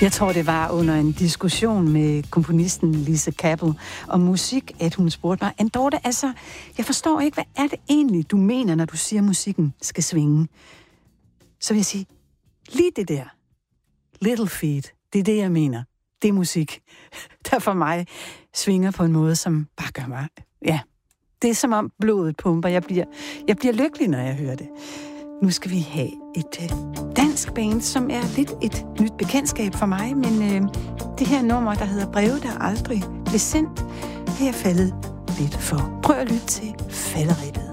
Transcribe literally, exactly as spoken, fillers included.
Jeg tror, det var under en diskussion med komponisten Lise Kappel om musik, at hun spurgte mig, Dorthe, altså, jeg forstår ikke, hvad er det egentlig, du mener, når du siger, at musikken skal svinge? Så vil jeg sige, lige det der, Little Feat, det er det, jeg mener. Det er musik, der for mig svinger på en måde, som bare gør mig, ja, det er som om blodet pumper. Jeg bliver, jeg bliver lykkelig, når jeg hører det. Nu skal vi have et øh, dansk band, som er lidt et nyt bekendtskab for mig, men øh, det her nummer, der hedder Breve, der aldrig blev sendt, det er faldet lidt for. Prøv at lytte til falderebet.